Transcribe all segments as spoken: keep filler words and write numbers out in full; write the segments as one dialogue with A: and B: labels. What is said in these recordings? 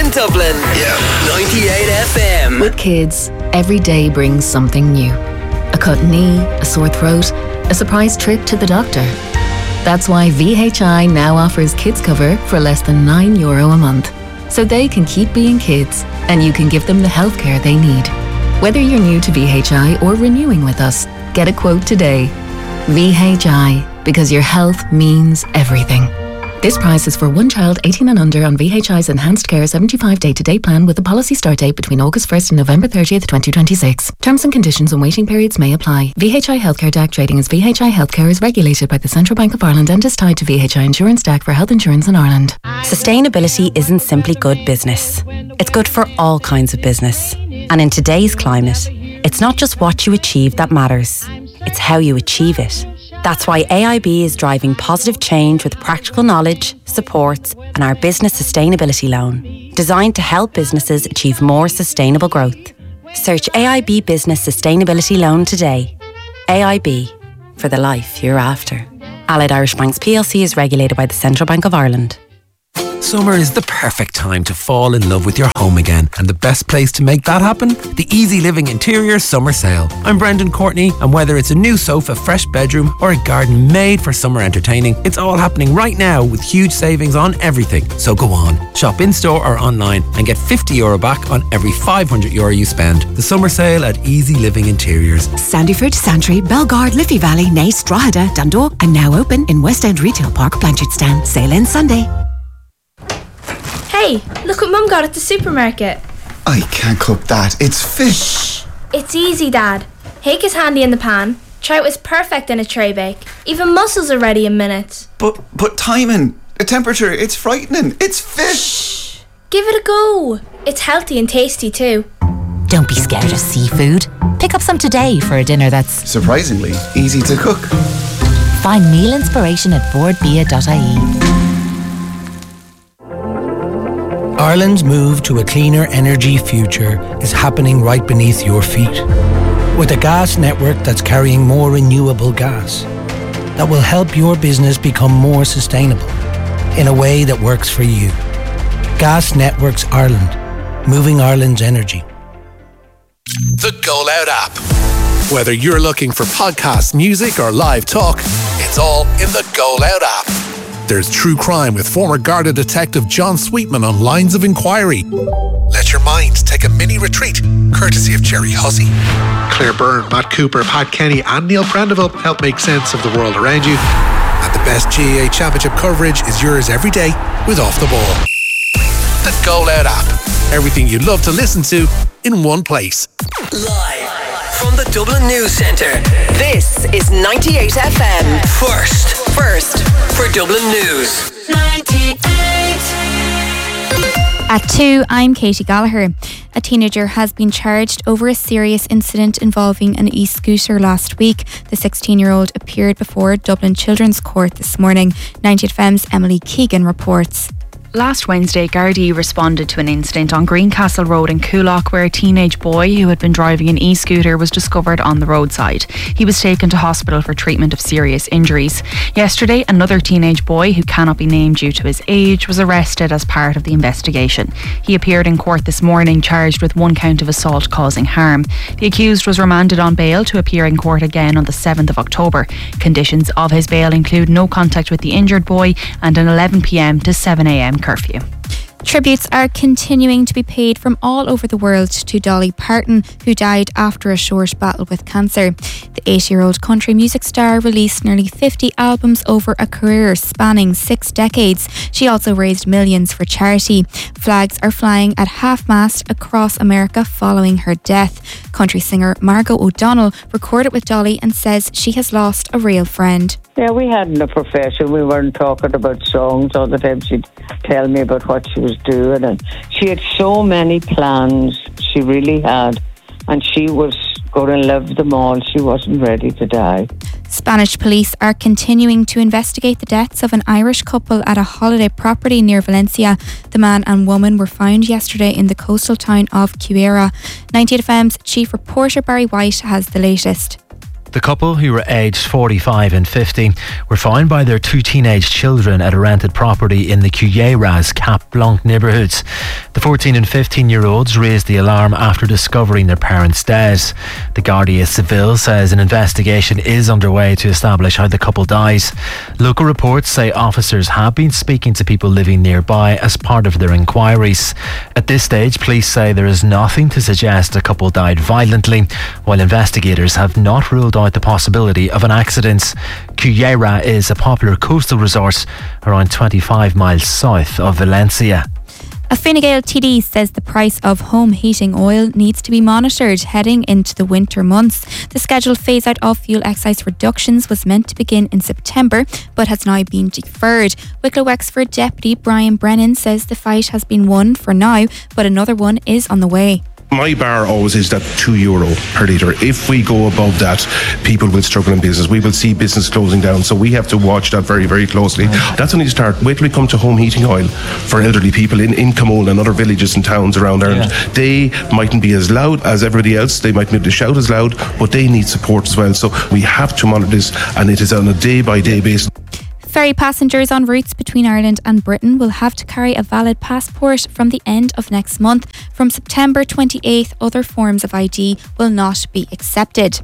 A: in Dublin. Yeah. ninety-eight F M.
B: With kids, every day brings something new. A cut knee, a sore throat, a surprise trip to the doctor. That's why V H I now offers kids cover for less than nine euro a month. So they can keep being kids and you can give them the healthcare they need. Whether you're new to V H I or renewing with us, get a quote today. V H I, because your health means everything. This price is for one child eighteen and under on V H I's Enhanced Care seventy-five day to day plan with a policy start date between August first and November thirtieth, twenty twenty-six. Terms and conditions and waiting periods may apply. V H I Healthcare D A C trading as V H I Healthcare is regulated by the Central Bank of Ireland and is tied to V H I Insurance D A C for health insurance in Ireland.
C: Sustainability isn't simply good business. It's good for all kinds of business. And in today's climate, it's not just what you achieve that matters. It's how you achieve it. That's why A I B is driving positive change with practical knowledge, supports, and our business sustainability loan, designed to help businesses achieve more sustainable growth. Search A I B Business Sustainability Loan today. A I B, for the life you're after. Allied Irish Banks P L C is regulated by the Central Bank of Ireland.
D: Summer is the perfect time to fall in love with your home again, and the best place to make that happen? The Easy Living Interiors Summer Sale. I'm Brendan Courtney, and whether it's a new sofa, fresh bedroom, or a garden made for summer entertaining, it's all happening right now with huge savings on everything. So go on, shop in-store or online and get fifty euro back on every five hundred euro you spend. The Summer Sale at Easy Living Interiors.
E: Sandyford, Santry, Belgard, Liffey Valley, Naas, Drogheda, Dundalk, and now open in West End Retail Park, Blanchardstown. Sale ends Sunday.
F: Hey, look what Mum got at the supermarket.
G: I can't cook that. It's fish.
F: Shh. It's easy, Dad. Hake is handy in the pan. Trout is perfect in a tray bake. Even mussels are ready in minutes.
G: But but timing, the temperature, it's frightening. It's fish.
F: Shh. Give it a go. It's healthy and tasty too.
H: Don't be scared of seafood. Pick up some today for a dinner that's
G: surprisingly easy to cook.
H: Find meal inspiration at boardbia dot I E.
I: Ireland's move to a cleaner energy future is happening right beneath your feet. With a gas network that's carrying more renewable gas that will help your business become more sustainable in a way that works for you. Gas Networks Ireland, moving Ireland's energy.
J: The Go Loud app. Whether you're looking for podcasts, music, or live talk, it's all in the Go Loud app. There's true crime with former Garda detective John Sweetman on Lines of Inquiry. Let your mind take a mini retreat, courtesy of Jerry Hussey. Claire Byrne, Matt Cooper, Pat Kenny and Neil Prendeville help make sense of the world around you. And the best G A A Championship coverage is yours every day with Off the Ball. The Go Loud app. Everything you love to listen to in one place.
A: Live from the Dublin News Centre, this is ninety-eight F M. First, first for Dublin News. ninety-eight.
K: At two, I'm Katie Gallagher. A teenager has been charged over a serious incident involving an e-scooter last week. The sixteen-year-old appeared before Dublin Children's Court this morning. ninety-eight F M's Emily Keegan reports.
L: Last Wednesday, Gardaí responded to an incident on Greencastle Road in Coolock where a teenage boy who had been driving an e-scooter was discovered on the roadside. He was taken to hospital for treatment of serious injuries. Yesterday, another teenage boy who cannot be named due to his age was arrested as part of the investigation. He appeared in court this morning charged with one count of assault causing harm. The accused was remanded on bail to appear in court again on the seventh of October. Conditions of his bail include no contact with the injured boy and an eleven p.m. to seven a.m. curfew.
K: Tributes are continuing to be paid from all over the world to Dolly Parton, who died after a short battle with cancer. The eighty-year-old country music star released nearly fifty albums over a career spanning six decades. She also raised millions for charity. Flags are flying at half-mast across America following her death. Country singer Margot O'Donnell recorded with Dolly and says she has lost a real friend.
M: Yeah, we hadn't a profession. We weren't talking about songs all the time. She'd tell me about what she was doing, and she had so many plans. She really had, and she was going to live them all. She wasn't ready to die.
K: Spanish police are continuing to investigate the deaths of an Irish couple at a holiday property near Valencia. The man and woman were found yesterday in the coastal town of Cuera. ninety-eight F M's chief reporter Barry White has the latest.
N: The couple, who were aged forty-five and fifty, were found by their two teenage children at a rented property in the Cuyeras Cap Blanc neighbourhoods. The fourteen and fifteen year olds raised the alarm after discovering their parents dead. The Guardia Civil says an investigation is underway to establish how the couple died. Local reports say officers have been speaking to people living nearby as part of their inquiries. At this stage, police say there is nothing to suggest a couple died violently, while investigators have not ruled out the possibility of an accident. Cullera is a popular coastal resort around twenty-five miles south of Valencia.
K: A Fine Gael T D says the price of home heating oil needs to be monitored heading into the winter months. The scheduled phase-out of fuel excise reductions was meant to begin in September, but has now been deferred. Wicklow Wexford Deputy Brian Brennan says the fight has been won for now, but another one is on the way.
O: My bar always is that two euro per litre. If we go above that, people will struggle in business. We will see business closing down. So we have to watch that very, very closely. That's only the start. Wait till we come to home heating oil for elderly people in, in Camole and other villages and towns around Ireland. Yeah. They mightn't be as loud as everybody else. They mightn't be able to shout as loud, but they need support as well. So we have to monitor this, and it is on a day-by-day basis.
K: Ferry passengers on routes between Ireland and Britain will have to carry a valid passport from the end of next month. From September twenty-eighth, other forms of I D will not be accepted.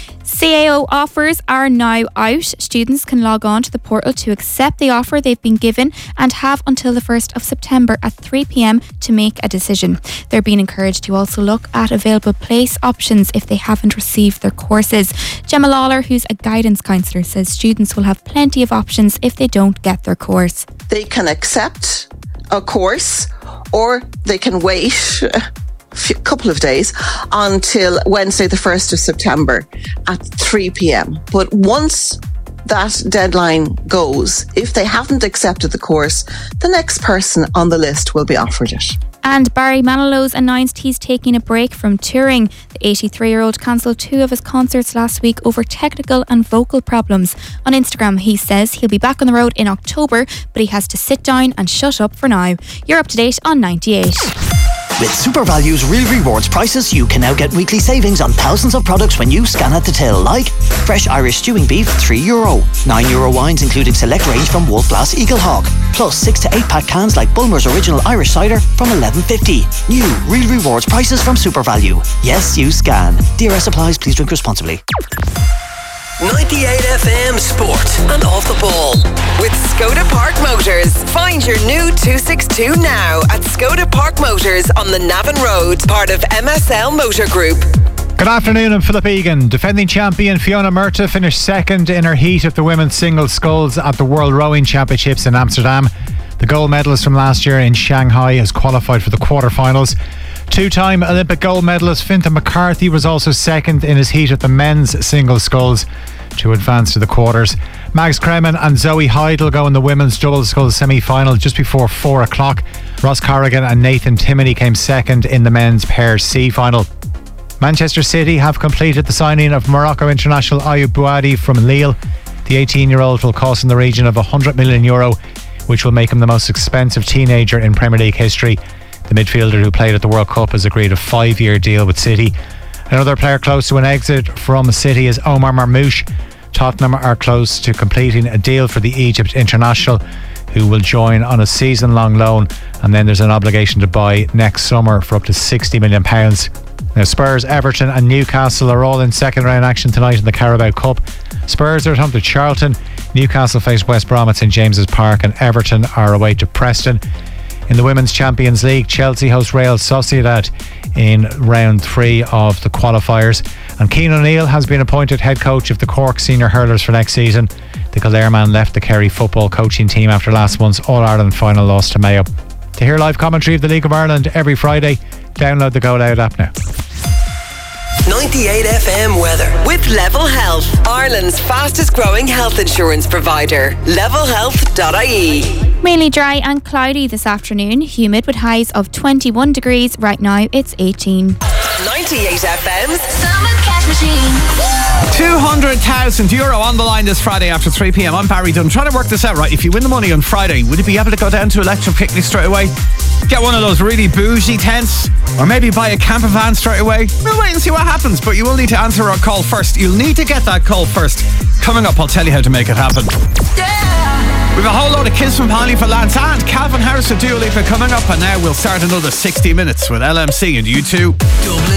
K: C A O offers are now out. Students can log on to the portal to accept the offer they've been given and have until the first of September at three p.m. to make a decision. They're being encouraged to also look at available place options if they haven't received their courses. Gemma Lawler, who's a guidance counsellor, says students will have plenty of options if they don't get their course.
P: They can accept a course or they can wait a couple of days until Wednesday the first of September at three p.m. But once that deadline goes, if they haven't accepted the course, the next person on the list will be offered it.
K: And Barry Manilow's announced he's taking a break from touring. The eighty-three-year-old cancelled two of his concerts last week over technical and vocal problems. On Instagram, he says he'll be back on the road in October, but he has to sit down and shut up for now. You're up to date on ninety-eight.
Q: With SuperValue's Real Rewards prices, you can now get weekly savings on thousands of products when you scan at the till, like fresh Irish stewing beef, three euro, nine euro wines including select range from Wolf Blass Eagle Hawk, plus six to eight pack cans like Bulmer's Original Irish Cider from eleven fifty. New Real Rewards prices from SuperValue. Yes, you scan. D R S applies. Please drink responsibly.
A: ninety-eight F M Sport and Off the Ball with Skoda Park Motors. Find your new two sixty-two now at Skoda Park Motors on the Navan Road, part of M S L Motor Group.
R: Good afternoon, I'm Philip Egan. Defending champion Fiona Murtagh finished second in her heat of the women's singles sculls at the World Rowing Championships in Amsterdam. The gold medalist from last year in Shanghai has qualified for the quarterfinals. Two-time Olympic gold medalist Fintan McCarthy was also second in his heat at the men's single sculls to advance to the quarters. Max Kremen and Zoe Heidel go in the women's double sculls semi-final just before four o'clock. Ross Corrigan and Nathan Timoney came second in the men's pairs C final. Manchester City have completed the signing of Morocco international Ayoub Bouadi from Lille. The eighteen-year-old will cost in the region of one hundred million euro, which will make him the most expensive teenager in Premier League history. The midfielder who played at the World Cup has agreed a five-year deal with City. Another player close to an exit from City is Omar Marmoush. Tottenham are close to completing a deal for the Egypt international, who will join on a season-long loan, and then there's an obligation to buy next summer for up to sixty million pounds. Now Spurs, Everton and Newcastle are all in second round action tonight in the Carabao Cup. Spurs are at home to Charlton, Newcastle face West Brom at St James's Park, and Everton are away to Preston. In the Women's Champions League, Chelsea host Real Sociedad in round three of the qualifiers, and Cian O'Neill has been appointed head coach of the Cork senior hurlers for next season. The Kildare man left the Kerry football coaching team after last month's All-Ireland final loss to Mayo. To hear live commentary of the League of Ireland every Friday, download the Go Loud app now.
A: ninety-eight F M weather with Level Health, Ireland's fastest growing health insurance provider. level health dot I E.
K: Mainly dry and cloudy this afternoon, humid with highs of twenty-one degrees. Right now it's eighteen.
A: ninety-eight F M's
S: Summer Cash Machine. two hundred thousand euro on the line this Friday after three p.m. I'm Barry Dunn. Trying to work this out, right? If you win the money on Friday, would you be able to go down to Electric Picnic straight away? Get one of those really bougie tents, or maybe buy a camper van straight away? We'll wait and see what happens, but you will need to answer our call first. You'll need to get that call first. Coming up, I'll tell you how to make it happen.
A: Yeah.
S: We've a whole load of Kiss from Polly for Lance and Calvin Harris and Dua Lipa coming up, and now we'll start another sixty minutes with L M C and U two. Dublin.